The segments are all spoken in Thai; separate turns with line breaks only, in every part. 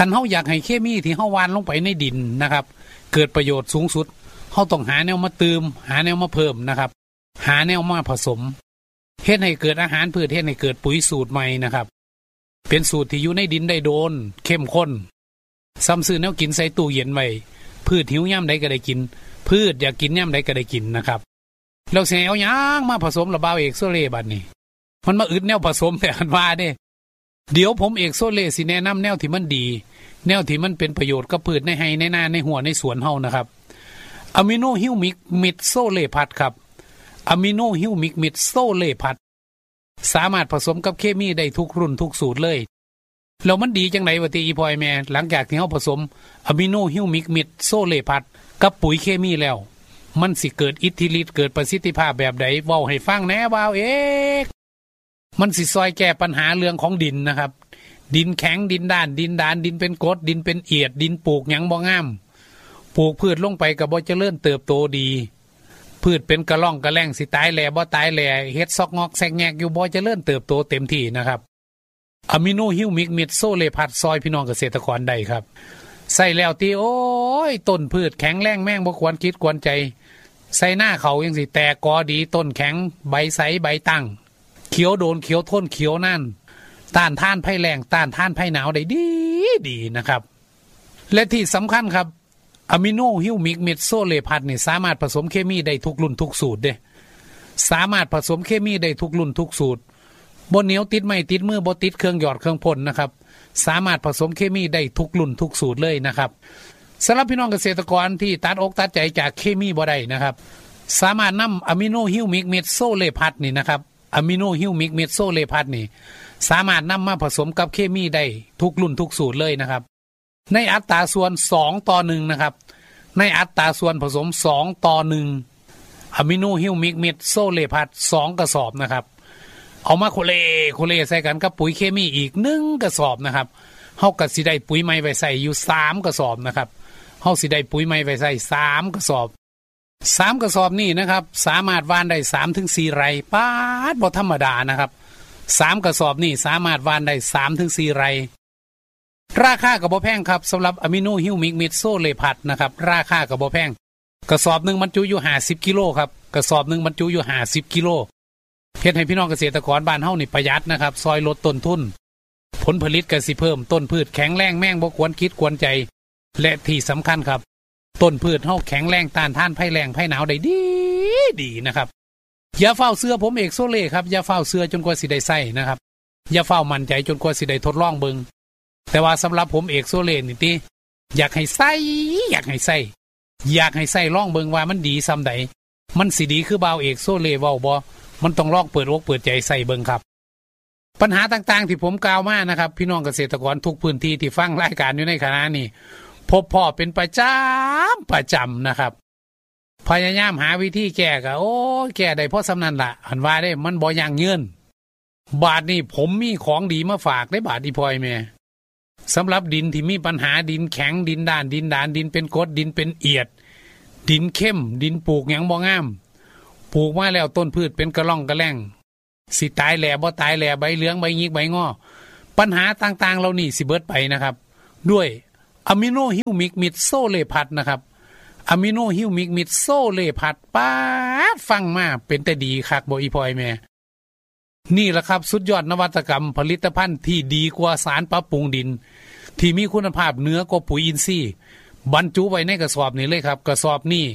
คันเฮาอยากให้เคมีที่เฮาหว่านลงไปในดินนะครับเกิดประโยชน์สูงสุดเฮาต้องหาแนวมาเติมหาแนวมาเพิ่มนะครับหาแนวมาผสมเฮ็ดให้เกิดอาหารพืชเฮ็ดให้เกิดปุ๋ยสูตรใหม่นะครับเป็นสูตรที่อยู่ในดินได้โดนเข้มข้นซ้ำซื้อแนวกินใส่ตู้เย็นไว้พืชหิวยามใดก็ได้กินพืชอยากกินยามใดก็ได้กินนะครับแล้วสิเอาหยังมาผสมระบาวเอกโซเล่บัดนี้มันมาอึดแนวผสมแต่อันว่าเด้เดี๋ยวผมเอกโซเล่สิแนะนำแนวที่มันดีแนวที่มันเป็นประโยชน์กับพืชในไร่ในนาในหัวในสวนเฮานะครับอะมิโนฮิวมิกมิดโซเล่พัดครับอะมิโนฮิวมิกมิดโซเล่พัดสามารถผสมกับเคมีได้ทุกรุ่นทุกสูตรเลยแล้วมันดีจังไดวะติอีพอยแม่หลังจากที่เฮาผสมอะมิโนฮิวมิกมิดโซเล่พัดกับปุ๋ยเคมีแล้วมันสิเกิดอิทธิฤทธิ์เกิดประสิทธิภาพแบบใดเว้าให้ฟังแหน่บ่าวเอกมันสิซอยแก้ปัญหาเรื่องของดินนะครับดินแข็งดินด้านดินดานดินเป็นกรดดินเป็นเอียดดินปลูกหยังบ่งามปลูกพืชลงไปก็บ่เจริญเติบโตดีพืชเป็นกระล่องกระแล่งสิตายแหล่บ่ตายแหล่เฮ็ดซอกงอกแซกแงกอยู่บ่เจริญเติบโตเต็มที่นะครับอะมิโนฮิวมิกมิดโซเล่พัดซอยพี่น้องเกษตรกรได้ครับใส่แล้วตีโอ้ยต้นพืชแข็งแรงแม่งบ่ควรคิดควรใจใส่หน้าเขายังสิแตกกอดีต้นแข็งใบใสใบตั้งเขียวโดนเขียวทนเขียวนั่นต้านทานภัยแล้งต้านทานภัยหนาวได้ดีนะครับและที่สำคัญครับอะมิโนฮิวมิกมิดโซเล่พัดนี่สามารถผสมเคมีได้ทุกรุ่นทุกสูตรเด้สามารถผสมเคมีได้ทุกรุ่นทุกสูตรบ่เหนียวติดไม้ติดมือบ่ติดเครื่องหยอดเครื่องพ่นนะครับสามารถผสมเคมีได้ทุกรุ่นทุกสูตรเลยนะครับสำหรับพี่น้องเกษตรกรที่ตัดอกตัดใจจากเคมีบ่ได้นะครับสามารถนำอะมิโนฮิวมิกมิดโซเล่พัดนี่นะครับอะมิโนฮิวมิกมิดโซเล่พัดนี่สามารถนำมาผสมกับเคมีได้ทุกรุ่นทุกสูตรเลยนะครับในอัตราส่วน2:1นะครับในอัตราส่วนผสม2:1อะมิโนฮิวมิกมิดโซเล่พัด2กระสอบนะครับเอามาโคเลใส่กันกับปุ๋ยเคมีอีก1กระสอบนะครับเฮาก็สิได้ปุ๋ยใหม่ไว้ใส่อยู่3กระสอบนะครับเฮาสิได้ปุ๋ยใหม่ไว้ใส่3กระสอบ3กระสอบนี่นะครับสามารถหว่านได้ 3-4 ไร่ป๊าดบ่ธรรมดานะครับ3กระสอบนี่สามารถหว่านได้ 3-4 ไร่ราคาก็บ่แพงครับสำหรับอะมิโนฮิวมิกมิดโซเล่พัดนะครับราคาก็บ่แพงกระสอบนึงบรรจุอยู่50กิโลครับกระสอบนึงบรรจุอยู่50กิโลเฮ็ดให้พี่น้องเกษตรกรบ้านเฮานี่ประหยัดนะครับซอยลดต้นทุนผลผลิตก็สิเพิ่มต้นพืชแข็งแรงแม่งบ่ควรคิดควรใจและที่สำคัญครับต้นพืชเฮาแข็งแรงต้านทานภัยแล้งภัยหนาวได้ดีนะครับอย่าเฝ้าเสื้อผมเอกโซเล่ครับอย่าเฝ้าเสื้อจนกว่าสิได้ใส่นะครับอย่าเฝ้ามั่นใจจนกว่าสิได้ทดลองเบิ่งแต่ว่าสำหรับผมเอกโซเล่นี่ติอยากให้ใส่ลองเบิ่งว่ามันดีส่ำใดมันสิดีคือบ่าวเอกโซเล่เว้าบ่มันต้องลองเปิดอกเปิดใจใส่เบิ่งครับปัญหาต่างๆที่ผมกล่าวมานะครับพี่น้องเกษตรกรทุกพื้นที่ที่ฟังรายการอยู่ในขณะนี้พบพ่อเป็นประจำนะครับพยายามหาวิธีแก้ก็แก้ได้เพราะสำนันละหันว่าได้มันบ่ยั่งยืนบาดนี้ผมมีของดีมาฝากได้บาดอีพอยแม่สำหรับดินที่มีปัญหาดินแข็งดินด้านดินดานดินเป็นกรดดินเป็นเอียดดินเข้มดินปลูกหยังบ่งามปลูกมาแล้วต้นพืชเป็นกระล่องกระแล่งสิตายแหล่บ่ตายแหล่ใบเหลืองใบหงิกใบงอปัญหาต่างๆเหล่านี้สิเบิดไปนะครับด้วยอะมิโนฮิวมิกมิดโซเล่พัดนะครับอะมิโนฮิวมิกมิดโซเล่พัดป๊าดฟังมาเป็นแต่ดีคักบ่อีพอยแม่นี่แหละครับสุดยอดนวัตกรรมผลิตภัณฑ์ที่ดีกว่าสารปรับปรุงดินที่มีคุณภาพเหนือกว่าปุ๋ยอินทรีย์บรรจุไว้ในกระสอบนี้เลยครับกระสอบนี้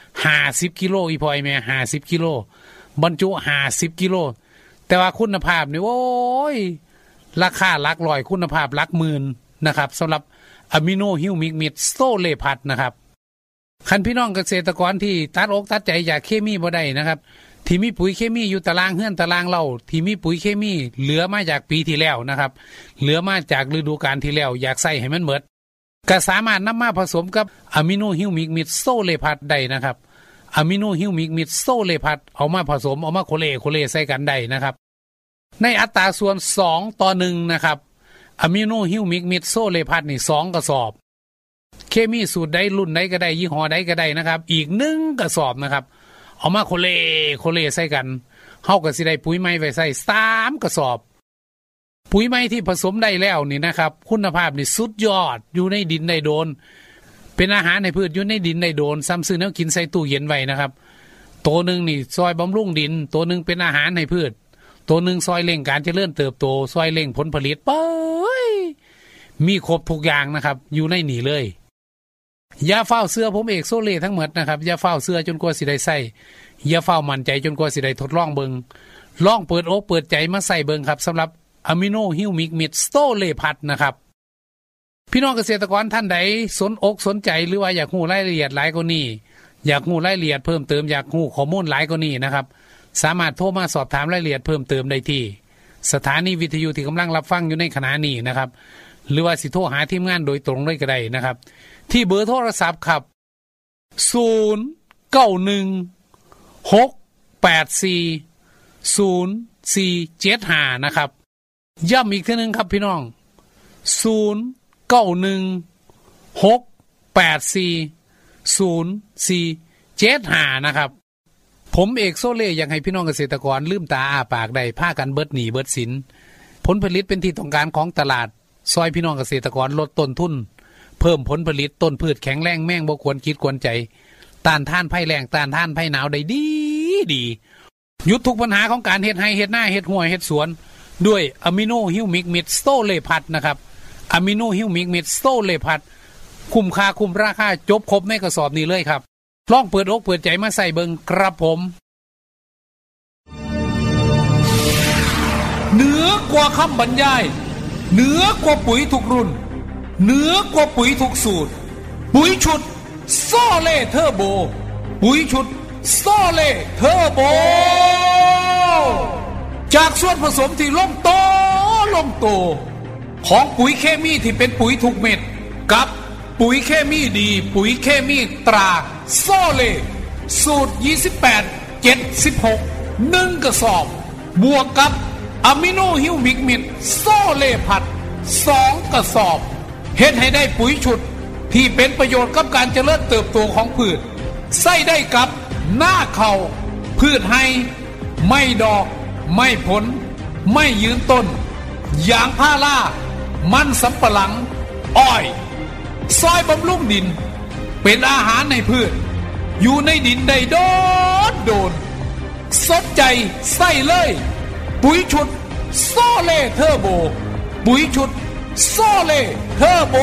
50กิโลอีพอยแม่50กิโลบรรจุ50กิโลแต่ว่าคุณภาพนี่โอ้ยราคาหลักร้อยคุณภาพหลักหมื่นนะครับสำหรับอะมิโนฮิวมิกมิดโซเล่พัดนะครับคันพี่น้องเกษตรกรที่ตัดอกตัดใจอยากเคมีบ่ได้นะครับที่มีปุ๋ยเคมีอยู่ตารางเฮือนตารางเราที่มีปุ๋ยเคมีเหลือมาจากปีที่แล้วนะครับเหลือมาจากฤดูกาลที่แล้วอยากใส่ให้มันหมดก็สามารถนำมาผสมกับอะมิโนฮิวมิกมิดโซเล่พัดได้นะครับอะมิโนฮิวมิกมิดโซเล่พัดเอามาผสมเอามาโคเลใส่กันได้นะครับในอัตราส่วน2:1นะครับอะมิโนฮิวมิกมิดโซเล่พัดนี่2กระสอบเคมีสูตรใดรุ่นใดก็ได้ยี่ห้อใดก็ได้นะครับอีก1กระสอบนะครับเอามาโคเลใส่กันเฮาก็สิได้ปุ๋ยใหม่ไว้ใส่3กระสอบปุ๋ยไม้ที่ผสมได้แล้วนี่นะครับคุณภาพนี่สุดยอดอยู่ในดินได้โดนเป็นอาหารให้พืชอยู่ในดินได้โดนซ้ำซื้อแนวกินใส่ตู้เย็นไว้นะครับตัวนึงนี่ซอยบำรุงดินตัวนึงเป็นอาหารให้พืชตัวนึงซอยเร่งการเจริญเติบโตซอยเร่งผลผลิตไปมีครบทุกอย่างนะครับอยู่ในนี่เลยอย่าเฝ้าเสื้อผมเอกโซเล่ทั้งหมดนะครับอย่าเฝ้าเสื้อจนกว่าสิได้ใส่อย่าเฝ้ามั่นใจจนกว่าสิได้ทดลองเบิงลองเปิดอกเปิดใจมาใส่เบิงครับสำหรับอะมิโนฮิวมิกมิดสโตเลพัดนะครับพี่น้องเกษตรกรท่านใดสนอกสนใจหรือว่าอยากรู้รายละเอียดหลายกว่านี้อยากรู้รายละเอียดเพิ่มเติมอยากรู้ข้อมูลหลายกว่านี้นะครับสามารถโทรมาสอบถามรายละเอียดเพิ่มเติมได้ที่สถานีวิทยุที่กำลังรับฟังอยู่ในขณะนี้นะครับหรือว่าสิโทรหาทีมงานโดยตรงเลยก็ได้นะครับที่เบอร์โทรศัพท์ครับ0916840475นะครับย้ำอีกทีนึงครับพี่น้อง0916840475นะครับผมเอกโซเล่อยากให้พี่น้องเกษตรกรลืมตาอ้าปากได้พากันเบิดหนี้เบิดสินผลผลิตเป็นที่ต้องการของตลาดซอยพี่น้องเกษตรกรลดต้นทุนเพิ่มผลผลิตต้นพืชแข็งแรงแม่งบ่ควรคิดควรใจต้านทานภัยแล้งต้านทานภัยหนาวได้ดีหยุดทุกปัญหาของการเฮ็ดไร่เฮ็ดนาเฮ็ดหัวเฮ็ดสวนด้วยอะมิโนฮิวมิกมิดสโตเลพัดนะครับอะมิโนฮิวมิกมิดสโตเลพัดคุ้มค่าคุ้มราคาจบครบในกระสอบนี้เลยครับลองเปิดอกเปิดใจมาใส่เบิงครับผมเหนือกว่าคำบรรยายเหนือกว่าปุ๋ยทุกรุ่นเหนือกว่าปุ๋ยทุกสูตรปุ๋ยชุดโซเล่เทอร์โบปุ๋ยชุดโซเล่เทอร์โบจากส่วนผสมที่ลงโตของปุ๋ยเคมีที่เป็นปุ๋ยทุกเม็ดกับปุ๋ยเคมีดีปุ๋ยเคมีตราโซเล่สูตร28-76 1กระสอบบวกกับอะมิโนฮิวมิกมิดโซเล่พัด2กระสอบเฮ็ดให้ได้ปุ๋ยชุดที่เป็นประโยชน์กับการเจริญเติบโตของพืชใส่ได้กับหน้าเขาพืชให้ไม่ดอกไม่ผลไม่ยืนต้นยางพารามันสำปะหลังอ้อยซอยบำรุงดินเป็นอาหารในพืชอยู่ในดินได้โดนสนใจใส่เลยปุ๋ยชุดโซเล่เทอร์โบปุ๋ยชุดโซเล่เทอร์โบ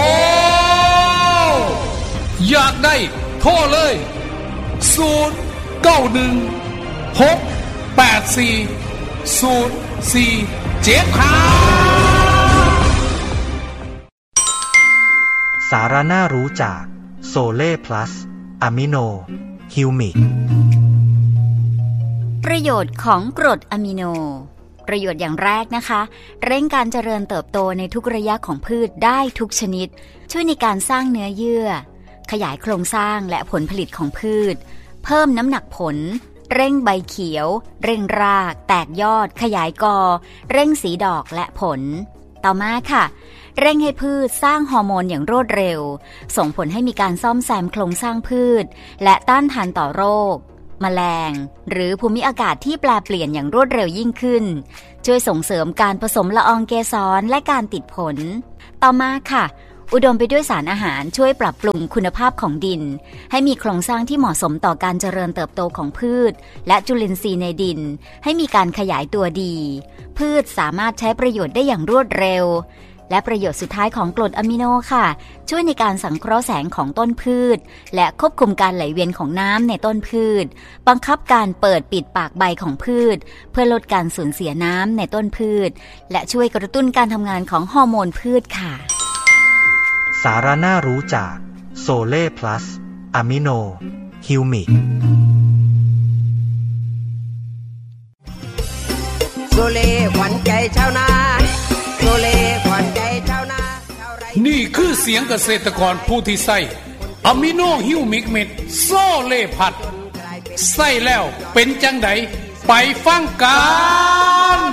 อยากได้โทรเลย
สาระน่ารู้จากโซเล่พลัสอะมิโนฮิวมิก
ประโยชน์ของกรดอะมิโนประโยชน์อย่างแรกนะคะเร่งการเจริญเติบโตในทุกระยะของพืชได้ทุกชนิดช่วยในการสร้างเนื้อเยื่อขยายโครงสร้างและผลผลิตของพืชเพิ่มน้ำหนักผลเร่งใบเขียวเร่งรากแตกยอดขยายกอเร่งสีดอกและผลต่อมาค่ะเร่งให้พืชสร้างฮอร์โมนอย่างรวดเร็วส่งผลให้มีการซ่อมแซมโครงสร้างพืชและต้านทานต่อโรคแมลงหรือภูมิอากาศที่แปรเปลี่ยนอย่างรวดเร็วยิ่งขึ้นช่วยส่งเสริมการผสมละอองเกสรและการติดผลต่อมาค่ะอุดมไปด้วยสารอาหารช่วยปรับปรุงคุณภาพของดินให้มีโครงสร้างที่เหมาะสมต่อการเจริญเติบโตของพืชและจุลินทรีย์ในดินให้มีการขยายตัวดีพืชสามารถใช้ประโยชน์ได้อย่างรวดเร็วและประโยชน์สุดท้ายของกรดอะมิโนค่ะช่วยในการสังเคราะห์แสงของต้นพืชและควบคุมการไหลเวียนของน้ำในต้นพืชบังคับการเปิดปิดปากใบของพืชเพื่อลดการสูญเสียน้ำในต้นพืชและช่วยกระตุ้นการทำงานของฮอร์โมนพืชค่ะ
สาระน่ารู้จากโซเล่พลัสอะมิโนฮิวมิก
โซเล่ขวัญใจชาวนาโซเล่ขวัญใจชาวนา
นี่คือเสียงเกษตรกรผู้ที่ใส่อะมิโนฮิวมิกเม็ดโซเล่พัดใส่แล้วเป็นจังไดไปฟังกัน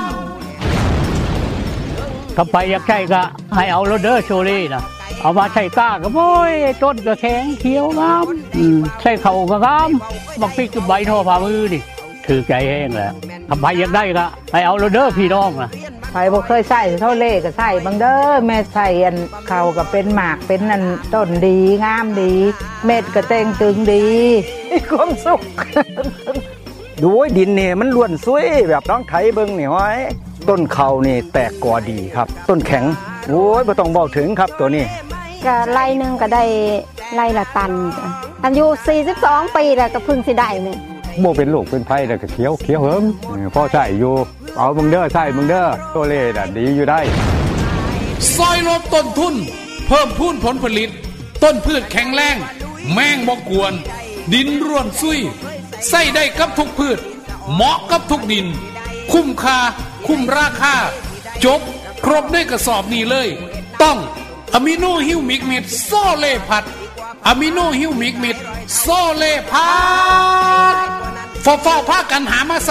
ถ้าไปอยากใช้ก็ให้เอาโรเดอร์โชเล่นะเอามาใช้ก้าก็โอ้ยต้นก็แข็งเขียวงามใช้เข่าก็งามบักพริกก็ใบทอฝ่ามือดิถือใจแห้งแล้วถ้าไปอยากได้ก็ให้เอาโรเดอร์พี่น้องนะ
ไผบ่เคยใส่โซเล่ก็ใส่บังเด้อแม่ใส่อันเขาก็เป็นหมากเป็นอันต้นดีงามดีเม็ดก็เต่งตึงดีมีความสุข
ดูดินนี่มันล้วนซุยแบบน้องไถเบิ่งนี่ห้อยต้นเขานี่แตกกอดีครับต้นแข็งโอ้ยบ่ต้องบอกถึงครับตัวนี้
ก็ไร่นึงก็ได้ไร่ละตันอายุ42ปีแล้วก็เพิ่งสิได้นี่
บ่เป็นโรคเป็นไผแล้วก็เขียวเหิมพอใช้อยู่เอาบังเด้อใช้บังเด้อโซเล่น่ะดีอยู่ได้
ซอยลดต้นทุนเพิ่มพูนผลผลิตต้นพืชแข็งแรงแมงบ่กวนดินร่วนซุยใส่ได้กับทุกพืชเหมาะกับทุกดินคุ้มค่าคุ้มราคาจบครบด้วยกระสอบนี้เลยต้องอะมิโนฮิวมิกเม็ดโซเล่พัดอะมิโนฮิวมิกเม็ดโซเล่พัดฟ้าพากันหามา